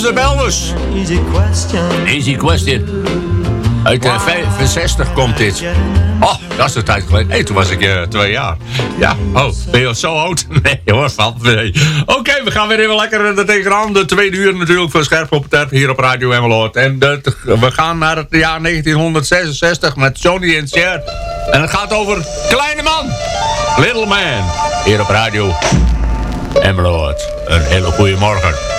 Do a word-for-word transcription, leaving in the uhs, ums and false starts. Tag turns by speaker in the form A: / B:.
A: de Belvers.
B: Easy question.
A: Easy question. Uit uh, vijfenzestig komt dit. Oh, dat is een tijd geleden. Hé, hey, toen was ik uh, twee jaar. Ja, oh, ben je zo oud? Nee hoor, valt nee. Oké, okay, we gaan weer even lekker er tegenaan. De tweede uur natuurlijk van Scherp op het Terp hier op Radio Emmeloord. En de, we gaan naar het jaar negentien zesenzestig met Johnny and Cher. En het gaat over Kleine Man. Little Man. Hier op Radio Emmeloord. Een hele goede morgen.